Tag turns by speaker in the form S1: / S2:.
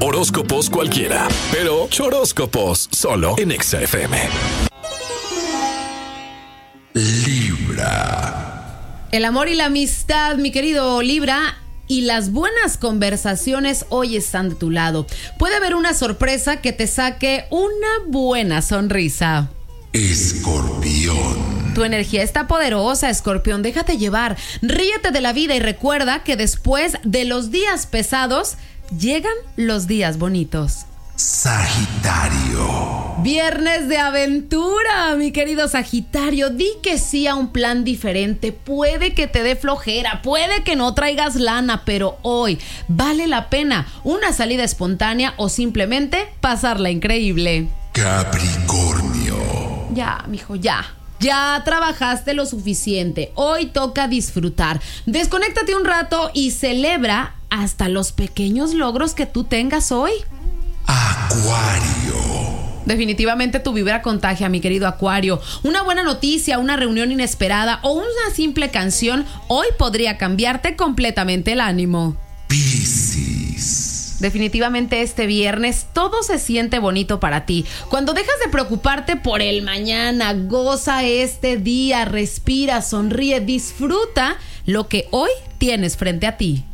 S1: Horóscopos cualquiera, pero choróscopos solo en Exa FM. Libra.
S2: El amor y la amistad, mi querido Libra, y las buenas conversaciones hoy están de tu lado. Puede haber una sorpresa que te saque una buena sonrisa.
S1: Escorpión.
S2: Tu energía está poderosa, Escorpión. Déjate llevar, ríete de la vida y recuerda que después de los días pesados llegan los días bonitos.
S1: Sagitario.
S2: Viernes de aventura, mi querido Sagitario. Di que sí a un plan diferente. Puede que te dé flojera, puede que no traigas lana, pero hoy vale la pena una salida espontánea o simplemente pasarla increíble.
S1: Capricornio.
S2: Ya, mijo, ya. Ya trabajaste lo suficiente. Hoy toca disfrutar. Desconéctate un rato y celebra hasta los pequeños logros que tú tengas hoy.
S1: Acuario.
S2: Definitivamente tu vibra contagia, mi querido Acuario. Una buena noticia, una reunión inesperada o una simple canción hoy podría cambiarte completamente el ánimo.
S1: Piscis.
S2: Definitivamente este viernes todo se siente bonito para ti. Cuando dejas de preocuparte por el mañana, goza este día, respira, sonríe, disfruta lo que hoy tienes frente a ti.